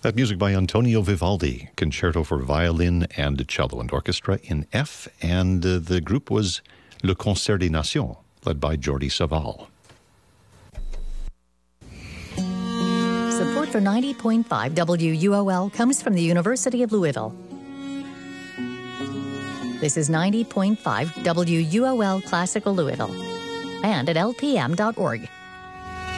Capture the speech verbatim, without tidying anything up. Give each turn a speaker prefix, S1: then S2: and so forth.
S1: That music by Antonio Vivaldi, Concerto for Violin and Cello and Orchestra in F, and uh, the group was Le Concert des Nations, led by Jordi Savall.
S2: Support for ninety point five W U O L comes from the University of Louisville. This is ninety point five W U O L Classical Louisville, and at L P M dot org.